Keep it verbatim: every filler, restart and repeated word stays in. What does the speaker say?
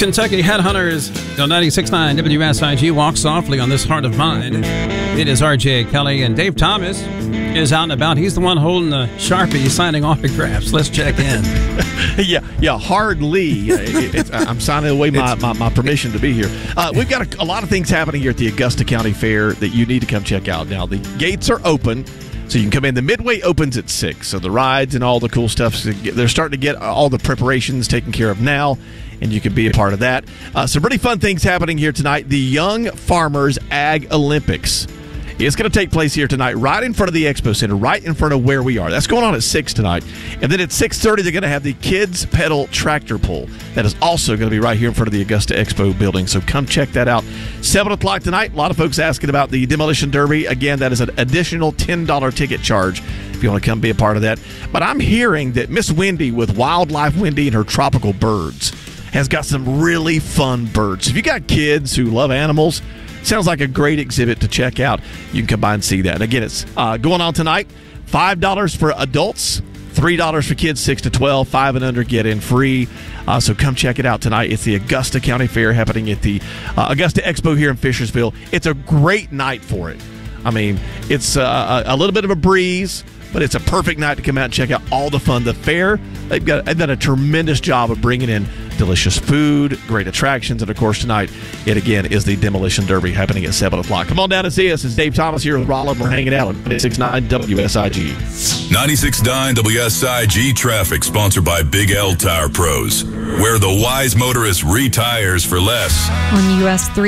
Kentucky Headhunters on ninety-six point nine W S I G. Walk softly on this heart of mine. It is R J Kelly, and Dave Thomas is out and about. He's the one holding the Sharpie, signing autographs. Let's check in. yeah, yeah, hardly. It's, I'm signing away my, my, my permission to be here. Uh, we've got a, a lot of things happening here at the Augusta County Fair that you need to come check out. Now, the gates are open, so you can come in. The Midway opens at six, so the rides and all the cool stuff, they're starting to get all the preparations taken care of now, and you can be a part of that. Uh, some pretty fun things happening here tonight. The Young Farmers Ag Olympics. It's going to take place here tonight, right in front of the Expo Center, right in front of where we are. That's going on at six tonight. And then at six thirty, they're going to have the Kids Pedal Tractor Pull. That is also going to be right here in front of the Augusta Expo building. So come check that out. seven o'clock tonight, a lot of folks asking about the Demolition Derby. Again, that is an additional ten dollars ticket charge if you want to come be a part of that. But I'm hearing that Miss Wendy with Wildlife Wendy and her tropical birds has got some really fun birds. If you got kids who love animals, sounds like a great exhibit to check out. You can come by and see that. And again, it's uh, going on tonight. five dollars for adults, three dollars for kids six to twelve, five and under get in free. Uh, so come check it out tonight. It's the Augusta County Fair happening at the uh, Augusta Expo here in Fishersville. It's a great night for it. I mean, it's uh, a, a little bit of a breeze, but it's a perfect night to come out and check out all the fun. The fair, they've, got, they've done a tremendous job of bringing in delicious food, great attractions, and, of course, tonight, it again is the Demolition Derby happening at seven o'clock. Come on down and see us. It's Dave Thomas here with Rollin. We're hanging out on ninety-six point nine W S I G. ninety-six point nine W S I G traffic, sponsored by Big L Tire Pros, where the wise motorist retires for less. On U S three.